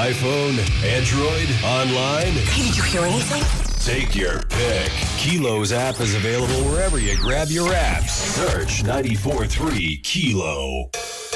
iPhone, Android, online. Hey, did you hear anything? Take your pick. Kilo's app is available wherever you grab your apps. Search 94.3 Kilo.